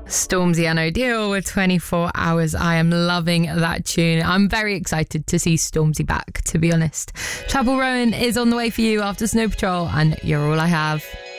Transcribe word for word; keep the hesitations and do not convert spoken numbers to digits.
Stormzy and O'Deal with twenty-four hours. I am loving that tune. I'm very excited to see Stormzy back, to be honest. Chapel Rowan is on the way for you after Snow Patrol, and You're All I Have.